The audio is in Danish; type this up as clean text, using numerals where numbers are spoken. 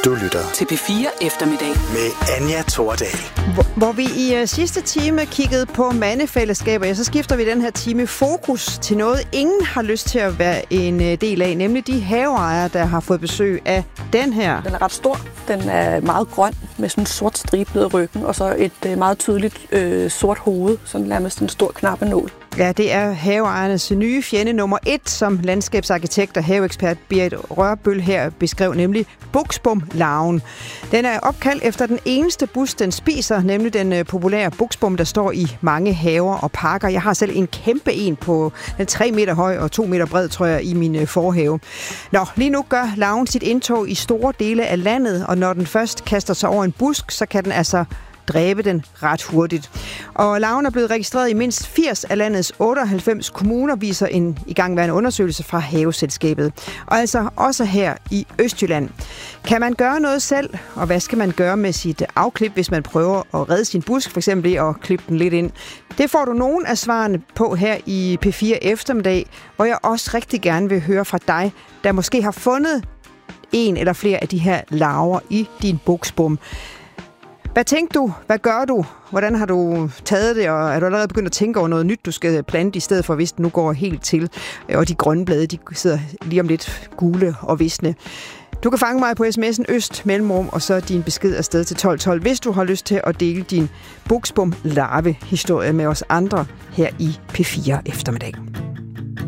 Du lytter til P4 Eftermiddag med Anja Thordal. Hvor vi i sidste time kiggede på mandefællesskaber, så skifter vi den her time fokus til noget, ingen har lyst til at være en del af, nemlig de haveejere, der har fået besøg af den her. Den er ret stor. Den er meget grøn med sådan en sort stribe ned ad ryggen, og så et meget tydeligt sort hoved, sådan nærmest en stor knappenål. Ja, det er haveejernes nye fjende nummer 1, som landskabsarkitekt og haveekspert Berit Rørbøl her beskrev, nemlig buksbumlarven. Den er opkaldt efter den eneste bus, den spiser, nemlig den populære buksbum, der står i mange haver og parker. Jeg har selv en kæmpe en på den 3 meter høj og 2 meter bred, tror jeg, i min forhave. Nå, lige nu gør larven sit indtog i store dele af landet, og når den først kaster sig over en busk, så kan den altså dræbe den ret hurtigt. Og larven er blevet registreret i mindst 80 af landets 98 kommuner, viser en igangværende undersøgelse fra Haveselskabet. Og altså også her i Østjylland. Kan man gøre noget selv, og hvad skal man gøre med sit afklip, hvis man prøver at redde sin busk, for eksempel at klippe den lidt ind? Det får du nogle af svarene på her i P4 Eftermiddag, hvor jeg også rigtig gerne vil høre fra dig, der måske har fundet en eller flere af de her larver i din buksbum. Hvad tænkte du? Hvad gør du? Hvordan har du taget det? Og er du allerede begyndt at tænke over noget nyt, du skal plante i stedet for, hvis det nu går helt til? Og de grønne blade, de sidder lige om lidt gule og visne. Du kan fange mig på sms'en Øst Mellemrum, og så din besked afsted til 1212, hvis du har lyst til at dele din buksbum-larve-historie med os andre her i P4 Eftermiddag.